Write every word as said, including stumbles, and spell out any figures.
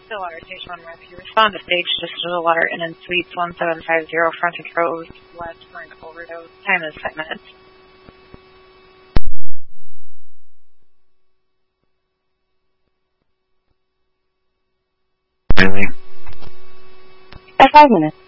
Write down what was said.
Stillwater Station one Rep. You respond to stage to Stillwater Inn and Suites one seven five zero Frontage Road West for an overdose. Time is five minutes. At five minutes.